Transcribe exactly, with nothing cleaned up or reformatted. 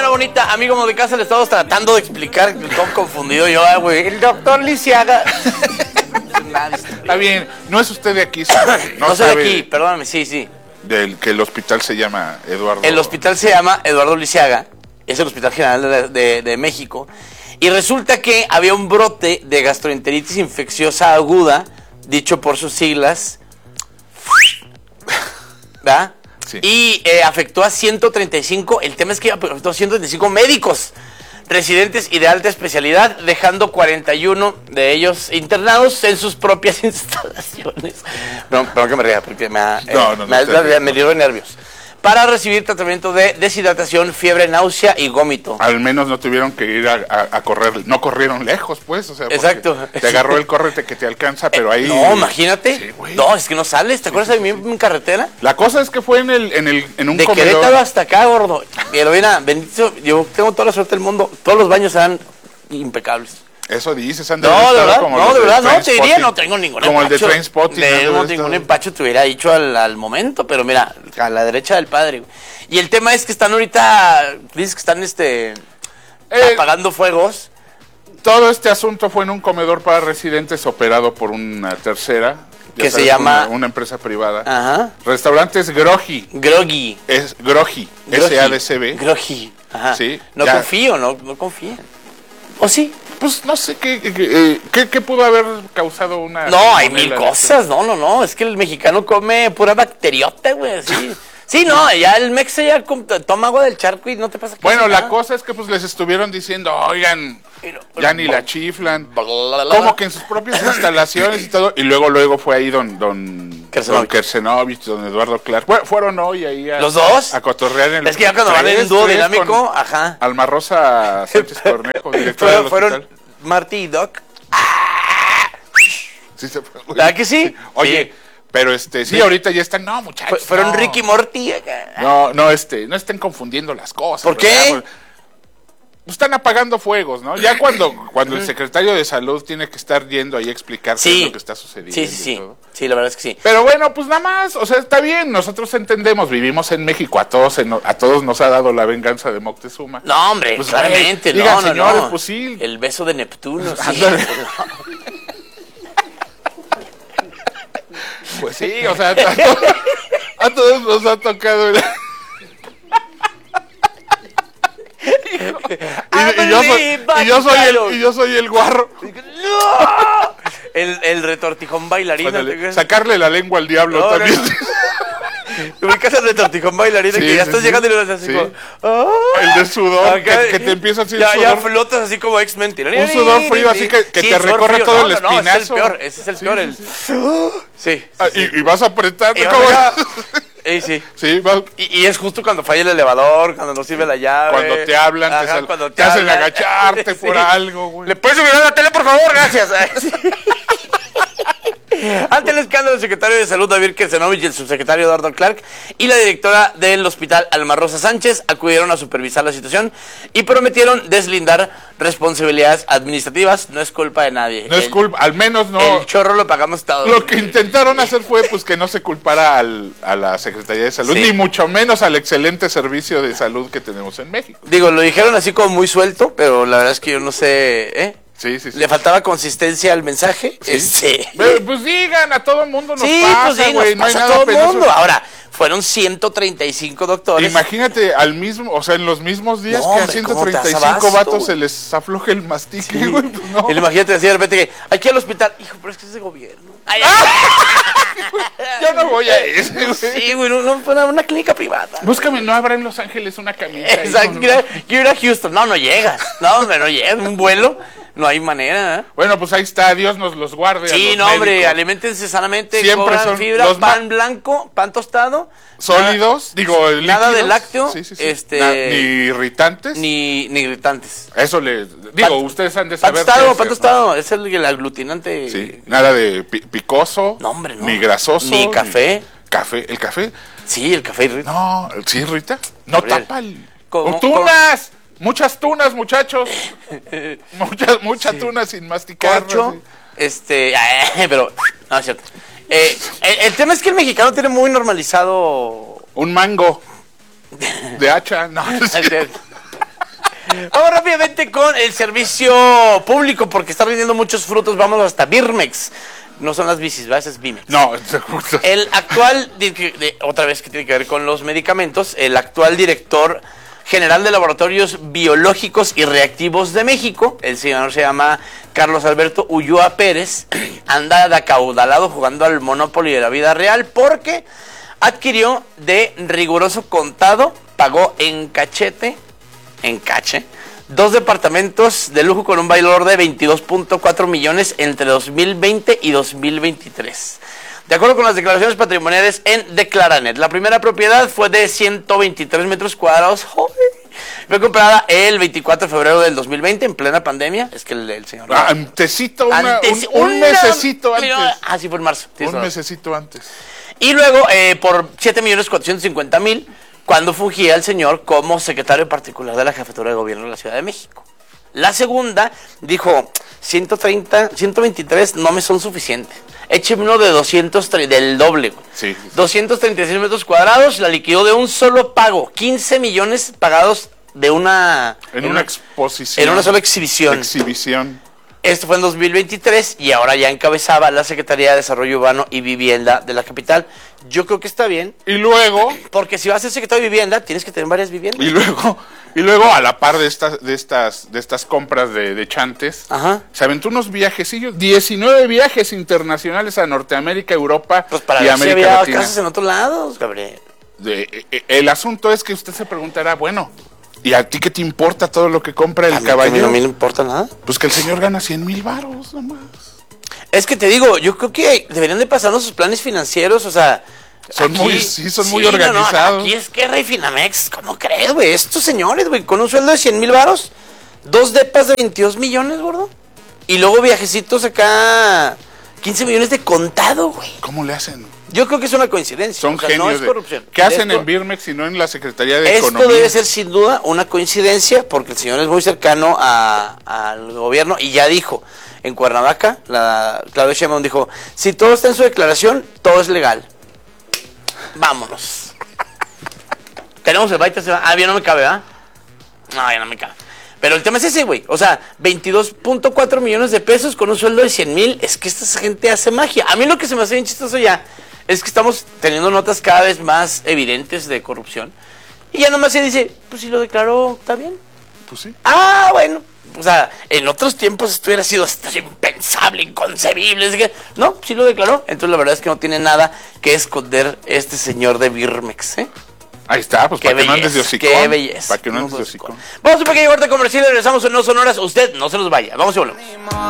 señora bonita, amigo de casa, le estamos tratando de explicar, todo confundido yo, güey. El doctor Lisiaga. Está bien, no es usted de aquí, señor. No, no soy de aquí, perdóname, sí, sí. Del que el hospital se llama Eduardo. El hospital se llama Eduardo Lisiaga, es el Hospital General de, de, de México. Y resulta que había un brote de gastroenteritis infecciosa aguda, dicho por sus siglas, ¿verdad? Sí. Y eh, afectó a ciento treinta y cinco, el tema es que afectó a ciento treinta y cinco médicos residentes y de alta especialidad, dejando cuarenta y uno de ellos internados en sus propias instalaciones. No, perdón que me ría, porque me, ha, eh, no, no, me, no, me, me dio de nervios. Para recibir tratamiento de deshidratación, fiebre, náusea y gómito. Al menos no tuvieron que ir a, a, a correr, no corrieron lejos, pues, o sea, exacto. Te agarró el córrete que te alcanza, pero ahí... No, imagínate. Sí, no, es que no sales, ¿te sí, acuerdas sí, de mi sí. carretera? La cosa es que fue en el en el en un de comedor. De Querétaro hasta acá, gordo. Pero mira, bendito, yo tengo toda la suerte del mundo, todos los baños eran impecables. Eso dices, Andrés. No, de verdad, como no, de verdad, no, te diría, no tengo ningún como empacho. Como el de Trainspotting. De, no, no ningún empacho te hubiera dicho al, al momento, pero mira, a la derecha del padre. Y el tema es que están ahorita, dices que están este eh, apagando fuegos. Todo este asunto fue en un comedor para residentes operado por una tercera. Que se llama... Una, una empresa privada. Ajá. Restaurantes Groggy. Groggy. Es Groggy. S A D C B. Groggy. Ajá. Sí. No ya. confío, no, no confíen. ¿O sí? Pues no sé qué, qué, qué, qué pudo haber causado una... No, hay mil cosas, no, no, no, es que el mexicano come pura bacteriota, güey, sí. Sí, no, ya el mexe ya toma agua del charco y no te pasa. Bueno, la cosa es que pues les estuvieron diciendo, oigan, ya ni la chiflan, como que en sus propias instalaciones y todo, y luego luego fue ahí don don Kersenovich, don Eduardo Clark, bueno, fueron hoy ahí a, los dos a cotorrear en el... Es que ya cuando van en el dúo dinámico, ajá. Alma Rosa Sánchez Cornejo, directora del hospital. Fueron Marty y Doc. Sí, se fue. ¿Verdad que sí? Oye... Sí. Pero este, sí, ahorita ya están, no, muchachos. Fueron no. Ricky Morty. No, no, este, no estén confundiendo las cosas. ¿Por qué? ¿Verdad? Están apagando fuegos, ¿no? Ya cuando, cuando el secretario de salud tiene que estar yendo ahí a explicar sí. qué es lo que está sucediendo. Sí, sí, sí. Sí, la verdad es que sí. Pero bueno, pues nada más, o sea, está bien, nosotros entendemos, vivimos en México, a todos en, a todos nos ha dado la venganza de Moctezuma. No, hombre, pues, claramente, eh, digan, no, señores, no. pues sí. El beso de Neptuno, sí. Pues sí, o sea, a, to a todos nos ha tocado el... y, y, yo soy, y, yo soy el, y yo soy el guarro. ¡No! El, el retortijón bailarín. Bueno, sacarle la lengua al diablo no, también. No, no. Ubicas el retortijón bailarín, sí, que ya sí, estás sí. llegando y lo haces así sí. como... ¡Oh! El de sudor, acá, que, que te empieza así ya, el sudor. Ya flotas así como X-Men. Un sudor frío así que, que sí, te recorre frío. todo no, el espinazo. No, ese es el peor, ese es el sí, peor. El... Sí, sí. Ah, sí. Y, y vas apretando. Y ¿Cómo? A... Eh, sí. Sí, va... y, y es justo cuando falla el elevador, cuando no sirve la llave. Cuando te hablan, Ajá, te, sal... cuando te, te hacen hablan. agacharte sí. por algo, güey. ¿Le puedes subir a la tele, por favor? Gracias. Ante el escándalo, el secretario de Salud, David Kersenovich, y el subsecretario Eduardo Clark y la directora del hospital, Alma Rosa Sánchez, acudieron a supervisar la situación y prometieron deslindar responsabilidades administrativas. No es culpa de nadie. No el, es culpa, al menos no. El chorro lo pagamos todos. Lo que intentaron hacer fue pues que no se culpara al, a la Secretaría de Salud, sí. ni mucho menos al excelente servicio de salud que tenemos en México. Digo, lo dijeron así como muy suelto, pero la verdad es que yo no sé, ¿eh? Sí, sí, sí. ¿Le faltaba consistencia al mensaje? Sí. Este... Pero, pues digan, a todo el mundo nos sí, pasa, pues sí, güey. nos no hay pasa nada a todo el penoso. mundo. Ahora, fueron ciento treinta y cinco doctores. Imagínate, al mismo, o sea, en los mismos días no, que hombre, a ciento treinta y cinco abasto, vatos wey? se les afloje el mastique, sí. güey. Pues no. Y imagínate decir de repente que aquí al hospital, hijo, pero es que es de gobierno. Ay, ay, yo no voy a ese, güey. Sí, güey, no, no, una, una clínica privada. Búscame, no habrá en Los Ángeles una camita. Exacto, quiero ir a Houston. No, no llegas. No, hombre, no llegas. Un vuelo. No hay manera, ¿eh? Bueno, pues ahí está, Dios nos los guarde. Sí, no, hombre, aliméntense sanamente, siempre cobran son fibra, los pan blanco, pan tostado. Sólidos, nada, digo, líquidos, nada de lácteo, sí, sí, sí. este, Na, ni irritantes. Ni, ni irritantes. Eso le, digo, pan, ustedes han de saber. Pan tostado, pan tostado, ¿no? Es el, el aglutinante. Sí, nada de pi picoso, no, hombre, no. Ni grasoso. Ni café. Ni café, ¿el café? Sí, el café irrita. No, ¿sí irrita? No Gabriel. Tapa el... ¿Cómo, ¡tunas! ¿Cómo? Muchas tunas, muchachos. muchas muchas sí. tunas sin masticar. Corcho, este, pero no es cierto. Eh, el, el tema es que el mexicano tiene muy normalizado un mango de hacha. No, es Vamos rápidamente con el servicio público, porque está vendiendo muchos frutos. Vamos hasta Birmex. No son las bicis, ¿verdad? Es Bimex. No, el actual, otra vez que tiene que ver con los medicamentos, el actual director general de Laboratorios Biológicos y Reactivos de México, el señor se llama Carlos Alberto Ulloa Pérez, anda de acaudalado jugando al Monopoly de la vida real porque adquirió de riguroso contado, pagó en cachete, en cache, dos departamentos de lujo con un valor de veintidós punto cuatro millones entre dos mil veinte y dos mil veintitrés. De acuerdo con las declaraciones patrimoniales en Declaranet, la primera propiedad fue de ciento veintitrés metros cuadrados. ¡Joder! Fue comprada el veinticuatro de febrero del dos mil veinte, en plena pandemia. Es que el, el señor... Ah, antesito, una, Antes, un, un mesecito antes. Ah, sí, fue en marzo. Un razón. mesecito antes. Y luego, eh, por siete millones cuatrocientos cincuenta mil, cuando fungía el señor como secretario particular de la Jefatura de Gobierno de la Ciudad de México. La segunda dijo, ciento treinta, ciento veintitrés no me son suficientes. Écheme uno de doscientos, del doble. Sí, sí. doscientos treinta y seis metros cuadrados, la liquidó de un solo pago. quince millones pagados de una... En, en una, una exposición. En una sola exhibición. Exhibición. Esto fue en dos mil veintitrés y ahora ya encabezaba la Secretaría de Desarrollo Urbano y Vivienda de la capital. Yo creo que está bien. Y luego... Porque si vas a ser secretario de Vivienda, tienes que tener varias viviendas. Y luego, y luego a la par de estas, de estas, de estas compras de, de chantes, Ajá. se aventó unos viajecillos, diecinueve viajes internacionales a Norteamérica, Europa pues para y ver América si había Latina. casas en otros lados, Gabriel. De, el asunto es que usted se preguntará, bueno... ¿Y a ti qué te importa todo lo que compra el a mí, caballero? A mí no me importa nada. Pues que el señor gana cien mil varos nomás. Es que te digo, yo creo que deberían de pasarnos sus planes financieros, o sea... Son aquí, muy, sí, son sí, muy organizados. No, no, aquí es Guerra y Finamex, ¿cómo crees, güey? Estos señores, güey, con un sueldo de cien mil varos, dos depas de veintidós millones, gordo, y luego viajecitos acá, quince millones de contado, güey. ¿Cómo le hacen? Yo creo que es una coincidencia. Son o sea, genios. No es corrupción. ¿Qué hacen esto, en Birmex y no en la Secretaría de esto Economía? Esto debe ser sin duda una coincidencia porque el señor es muy cercano a, al gobierno y ya dijo en Cuernavaca, la Claudia Sheinbaum dijo, si todo está en su declaración, todo es legal. Vámonos. Tenemos el baita. Ah, bien, no me cabe, ¿ah? No, ya no me cabe. Pero el tema es ese, güey. O sea, veintidós punto cuatro millones de pesos con un sueldo de cien mil. Es que esta gente hace magia. A mí lo que se me hace bien chistoso ya es que estamos teniendo notas cada vez más evidentes de corrupción. Y ya nomás se dice, pues si lo declaró, ¿está bien? Pues sí. Ah, bueno. O sea, en otros tiempos esto hubiera sido hasta impensable, inconcebible. Es que, no, sí lo declaró. Entonces la verdad es que no tiene nada que esconder este señor de Birmex, ¿eh? Ahí está, pues para que no andes de hocicón. Qué belleza. Para que no andes de hocicón. Vamos a un pequeño corte comercial y regresamos en No Sonoras. Usted no se nos vaya. Vamos y volvemos.